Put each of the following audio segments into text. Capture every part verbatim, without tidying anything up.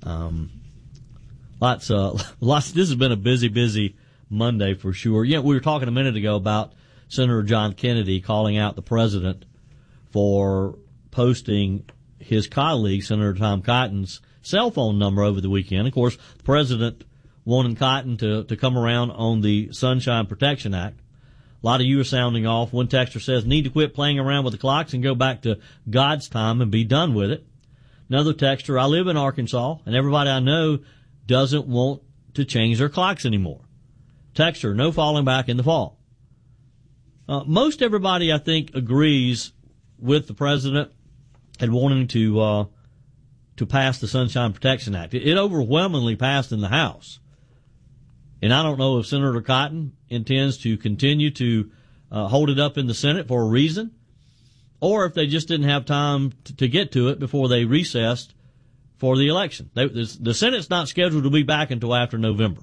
Um, lots, uh, lots. This has been a busy, busy Monday for sure. Yeah, we were talking a minute ago about Senator John Kennedy calling out the president for posting his colleague, Senator Tom Cotton's cell phone number over the weekend. Of course, the president wanting Cotton to, to come around on the Sunshine Protection Act. A lot of you are sounding off. One texter says, need to quit playing around with the clocks and go back to God's time and be done with it. Another texter, I live in Arkansas, and everybody I know doesn't want to change their clocks anymore. Texter, no falling back in the fall. Uh, most everybody, I think, agrees with the president and wanting to uh, to pass the Sunshine Protection Act. It, it overwhelmingly passed in the House. And I don't know if Senator Cotton intends to continue to uh, hold it up in the Senate for a reason, or if they just didn't have time to, to get to it before they recessed for the election. They, the, the Senate's not scheduled to be back until after November.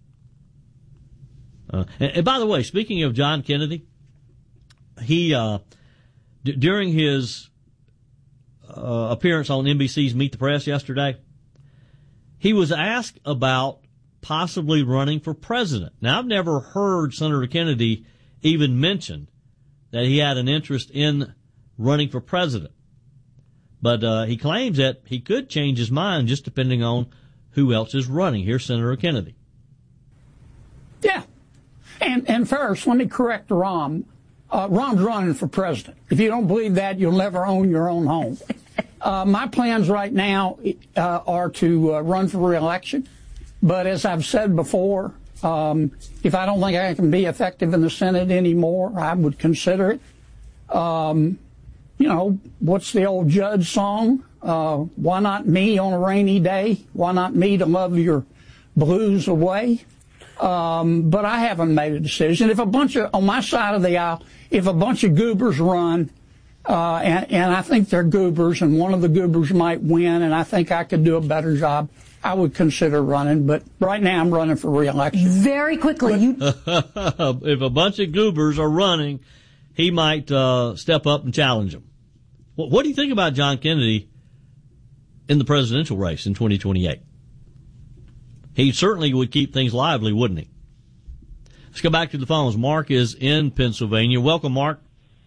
Uh, and, and by the way, speaking of John Kennedy, he uh, d- during his uh, appearance on N B C's Meet the Press yesterday, he was asked about possibly running for president. Now, I've never heard Senator Kennedy even mention that he had an interest in running for president. But uh, he claims that he could change his mind just depending on who else is running. Here's Senator Kennedy. Yeah. And and first, let me correct Ron. Uh, Ron's running for president. If you don't believe that, you'll never own your own home. Uh, my plans right now uh, are to uh, run for re-election. But as I've said before, um, if I don't think I can be effective in the Senate anymore, I would consider it. Um, you know, what's the old Judge song? Uh, why not me on a rainy day? Why not me to love your blues away? Um, but I haven't made a decision. If a bunch of, on my side of the aisle, if a bunch of goobers run, uh, and, and I think they're goobers, and one of the goobers might win, and I think I could do a better job, I would consider running, but right now I'm running for re-election. Very quickly. You... If a bunch of goobers are running, he might uh, step up and challenge them. What, what do you think about John Kennedy in the presidential race in twenty twenty-eight? He certainly would keep things lively, wouldn't he? Let's go back to the phones. Mark is in Pennsylvania. Welcome, Mark.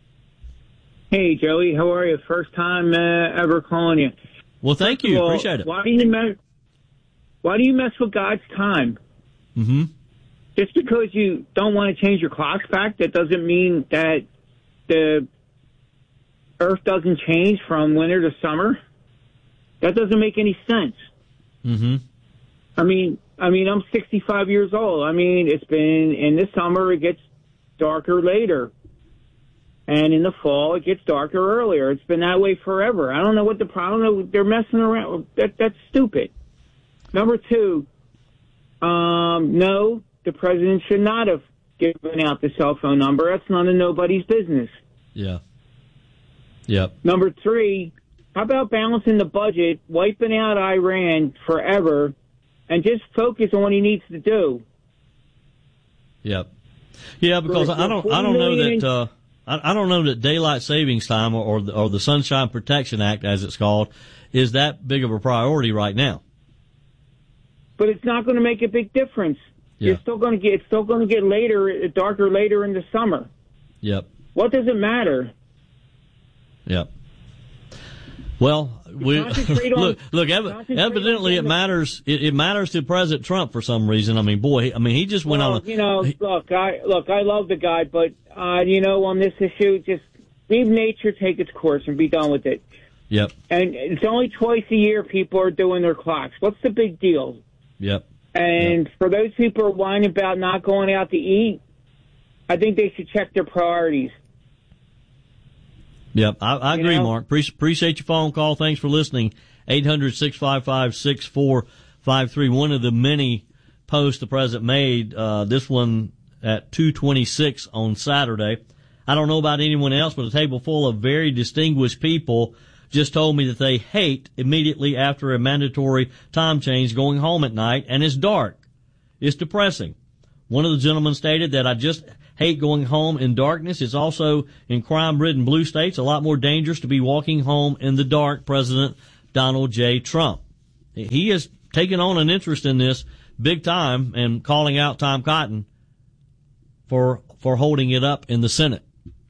Hey, Joey. How are you? First time uh, ever calling you. Well, thank you. All, Appreciate it. Why do you mess, why do you mess with God's time? Mm-hmm. Just because you don't want to change your clocks back, that doesn't mean that the Earth doesn't change from winter to summer. That doesn't make any sense. Mm-hmm. I mean, I mean, I'm sixty-five years old. I mean, it's been, in the summer, it gets darker later. And in the fall, it gets darker earlier. It's been that way forever. I don't know what the problem is. They're messing around. That, that's stupid. Number two, um, no, the president should not have given out the cell phone number. That's none of nobody's business. Yeah. Yep. Number three, how about balancing the budget, wiping out Iran forever, and just focus on what he needs to do? Yep. Yeah, because I don't, I don't know that, uh, I, I don't know that daylight savings time or, or the, or the Sunshine Protection Act, as it's called, is that big of a priority right now. But it's not going to make a big difference. Yeah. You're still going to get, it's still going to get later, darker later in the summer. Yep. What does it matter? Yep. Well, we look. Look, ev- evidently, it matters. It, it matters to President Trump for some reason. I mean, boy, he, I mean, he just went well, on. A, you know, he, look, I look, I love the guy, but uh, you know, on this issue, just leave nature take its course and be done with it. Yep. And it's only twice a year people are doing their clocks. What's the big deal? Yep. And yep. For those people who are whining about not going out to eat, I think they should check their priorities. Yep, I, I agree, you know? Mark. Pre- appreciate your phone call. Thanks for listening. eight hundred, six five five, six four five three. One of the many posts the president made, uh, this one at two twenty-six on Saturday. I don't know about anyone else, but a table full of very distinguished people just told me that they hate immediately after a mandatory time change going home at night, and it's dark. It's depressing. One of the gentlemen stated that I just hate going home in darkness. It's also in crime-ridden blue states a lot more dangerous to be walking home in the dark. President Donald J. Trump. He is taken on an interest in this big time and calling out Tom Cotton for for holding it up in the Senate.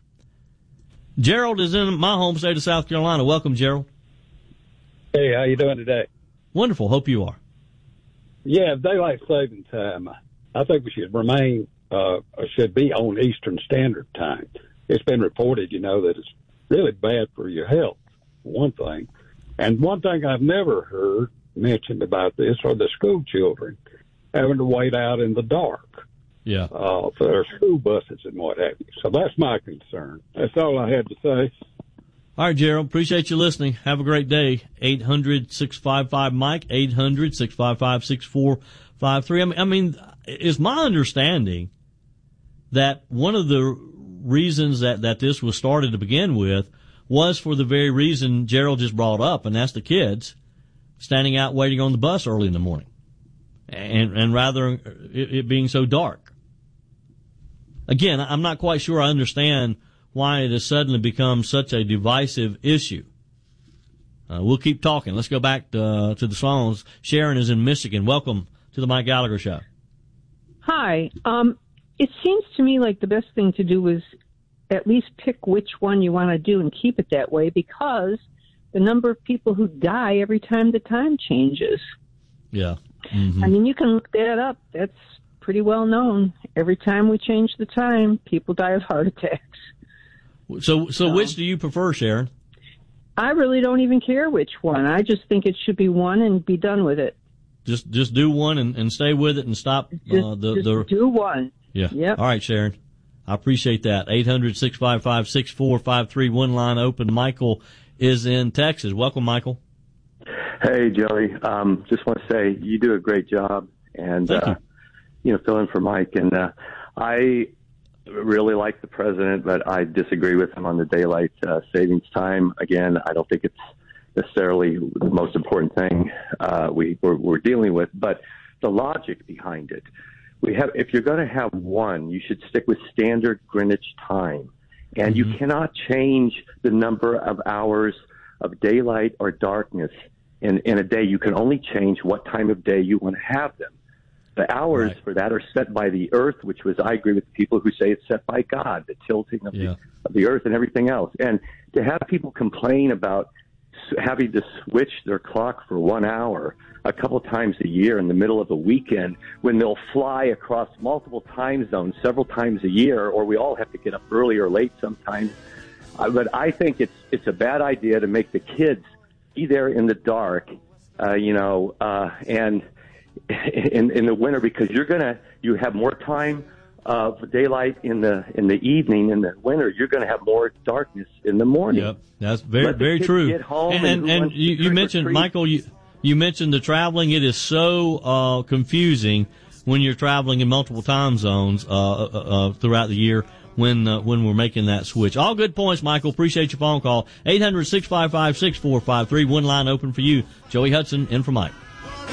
Gerald is in my home state of South Carolina. Welcome, Gerald. Hey, how you doing today? Wonderful. Hope you are. Yeah, daylight saving time. I think we should remain, uh, should be on Eastern Standard Time. It's been reported, you know, that it's really bad for your health, one thing. And one thing I've never heard mentioned about this are the school children having to wait out in the dark. Yeah. Uh, for their school buses and what have you. So that's my concern. That's all I had to say. All right, Gerald. Appreciate you listening. Have a great day. eight hundred, six five five, Mike, eight hundred, six five five, six four five three. I mean, I mean, it's my understanding that one of the reasons that, that this was started to begin with was for the very reason Gerald just brought up, and that's the kids standing out waiting on the bus early in the morning. And, and rather it, it being so dark. Again, I'm not quite sure I understand why it has suddenly become such a divisive issue. Uh, we'll keep talking. Let's go back to, uh, to the phones. Sharon is in Michigan. Welcome to the Mike Gallagher Show. Hi. Um, it seems to me like the best thing to do is at least pick which one you want to do and keep it that way, because the number of people who die every time the time changes. Yeah. Mm-hmm. I mean, you can look that up. That's pretty well known. Every time we change the time, people die of heart attacks. So, so um, which do you prefer, Sharon? I really don't even care which one. I just think it should be one and be done with it. Just, just do one and, and stay with it and stop just, uh, the just the. do one. Yeah. Yep. All right, Sharon. I appreciate that. eight hundred, six five five, six four five three. One line open. Michael is in Texas. Welcome, Michael. Hey, Joey. Um, just want to say you do a great job, and Thank uh, you. you know, fill in for Mike. And uh, I really like the president, but I disagree with him on the daylight uh, savings time. Again, I don't think it's necessarily the most important thing uh, we we're, we're dealing with, but the logic behind it. We have, if you're going to have one, you should stick with standard Greenwich time, and mm-hmm. you cannot change the number of hours of daylight or darkness in, in a day. You can only change what time of day you want to have them. The hours right. for that are set by the earth, which was, I agree with the people who say it's set by God, the tilting of, yeah. the, of the earth and everything else. And to have people complain about having to switch their clock for one hour a couple times a year in the middle of a weekend when they'll fly across multiple time zones several times a year, or we all have to get up early or late sometimes. Uh, but I think it's it's a bad idea to make the kids be there in the dark, uh, you know, uh, and in in the winter, because you're gonna you have more time of daylight in the in the evening. In the winter, you're going to have more darkness in the morning. Yep, that's very Let very true. Get home and and, and you, you mentioned Michael, you you mentioned the traveling. It is so uh, confusing when you're traveling in multiple time zones uh, uh, uh, throughout the year. When uh, when we're making that switch. All good points, Michael. Appreciate your phone call. eight hundred, six five five, six four five three. One line open for you. Joey Hudson in for Mike.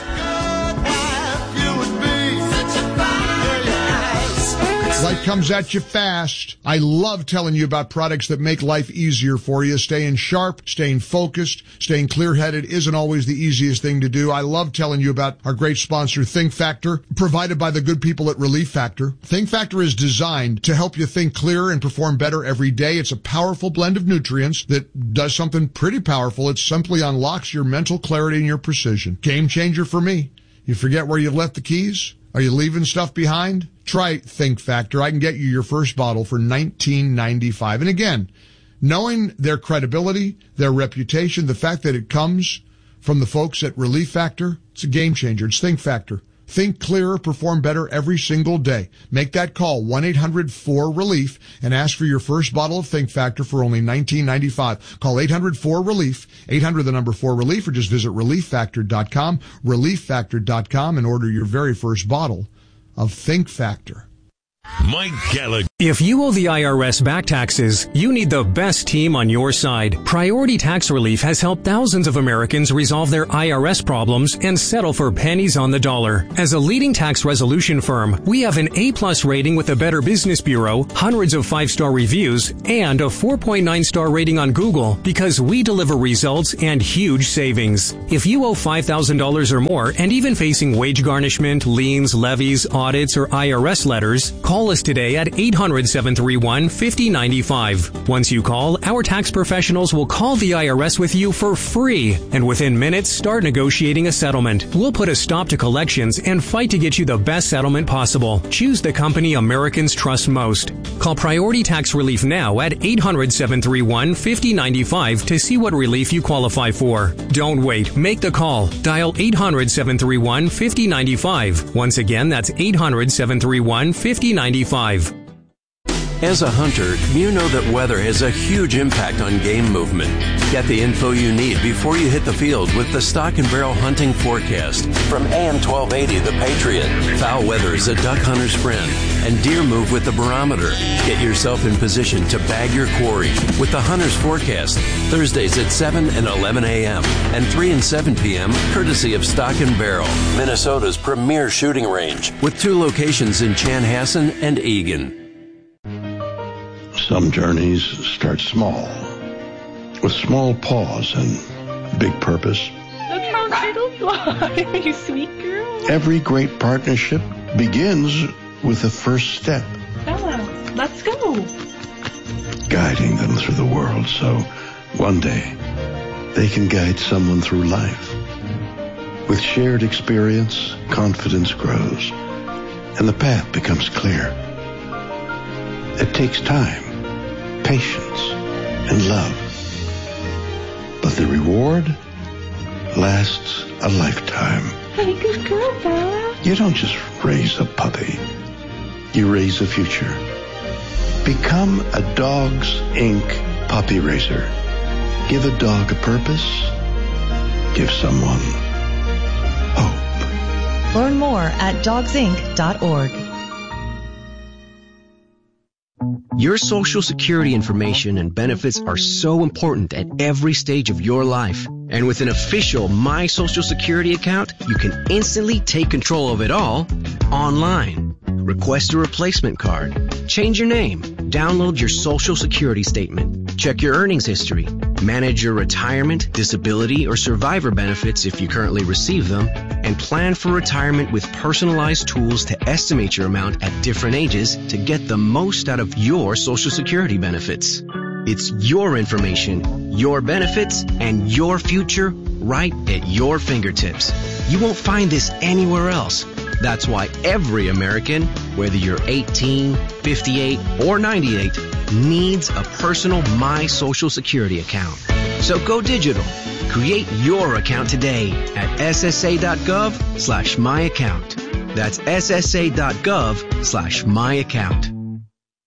Life comes at you fast. I love telling you about products that make life easier for you. Staying sharp, staying focused, staying clear-headed isn't always the easiest thing to do. I love telling you about our great sponsor, Think Factor, provided by the good people at Relief Factor. Think Factor is designed to help you think clearer and perform better every day. It's a powerful blend of nutrients that does something pretty powerful. It simply unlocks your mental clarity and your precision. Game changer for me. You forget where you left the keys? Are you leaving stuff behind? Try Think Factor. I can get you your first bottle for nineteen ninety-five. And again, knowing their credibility, their reputation, the fact that it comes from the folks at Relief Factor, it's a game changer. It's Think Factor. Think clearer, perform better every single day. Make that call, one eight hundred four relief, and ask for your first bottle of Think Factor for only nineteen ninety-five. Call eight hundred four relief, eight hundred the number four relief, or just visit relief factor dot com, relief factor dot com, and order your very first bottle of Think Factor. Mike Gallagher. If you owe the I R S back taxes, you need the best team on your side. Priority Tax Relief has helped thousands of Americans resolve their I R S problems and settle for pennies on the dollar. As a leading tax resolution firm, we have an A-plus rating with the Better Business Bureau, hundreds of five-star reviews, and a four point nine star rating on Google because we deliver results and huge savings. If you owe five thousand dollars or more and even facing wage garnishment, liens, levies, audits, or I R S letters, call us today at eight hundred, seven three one, five oh nine five. Once you call, our tax professionals will call the I R S with you for free, and within minutes start negotiating a settlement. We'll put a stop to collections and fight to get you the best settlement possible. Choose the company Americans trust most. Call Priority Tax Relief now at eight hundred, seven three one, five oh nine five to see what relief you qualify for. Don't wait. Make the call. Dial eight hundred, seven three one, five oh nine five. Once again, that's eight hundred, seven three one, five oh nine five. As a hunter, you know that weather has a huge impact on game movement. Get the info you need before you hit the field with the Stock and Barrel Hunting Forecast from A M twelve eighty The Patriot. Foul weather is a duck hunter's friend, and deer move with the barometer. Get yourself in position to bag your quarry with the Hunter's Forecast, Thursdays at seven and eleven a.m. and three and seven p.m. courtesy of Stock and Barrel, Minnesota's premier shooting range, with two locations in Chanhassen and Eagan. Some journeys start small, with small pause and big purpose. Look how turtles fly, you sweet girl. Every great partnership begins with the first step. Bella, let's go. Guiding them through the world so one day they can guide someone through life. With shared experience, confidence grows, and the path becomes clear. It takes time, patience, and love. But the reward lasts a lifetime. Hey, good girl, Bella. You don't just raise a puppy. You raise a future. Become a Dogs Incorporated puppy raiser. Give a dog a purpose. Give someone hope. Learn more at dogs inc dot org. Your Social Security information and benefits are so important at every stage of your life. And with an official My Social Security account, you can instantly take control of it all online. Request a replacement card, change your name, download your Social Security statement, check your earnings history, manage your retirement, disability, or survivor benefits if you currently receive them, and plan for retirement with personalized tools to estimate your amount at different ages to get the most out of your Social Security benefits. It's your information, your benefits, and your future right at your fingertips. You won't find this anywhere else. That's why every American, whether you're eighteen, fifty-eight, or ninety-eight, needs a personal My Social Security account. So go digital. Create your account today at ssa.gov slash my account. That's ssa.gov slash my account.